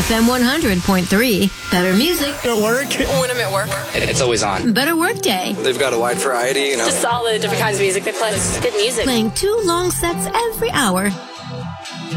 FM 100.3. Better music. At work? When I'm at work. It's always on. Better workday. They've got a wide variety, Just all the different kinds of music they play. Good music. Playing 2 long sets every hour.